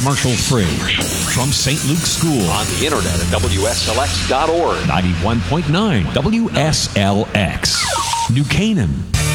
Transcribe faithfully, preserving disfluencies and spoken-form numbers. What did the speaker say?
commercial-free. From Saint Luke's School. On the internet at W S L X dot org. ninety-one point nine W S L X. New Canaan.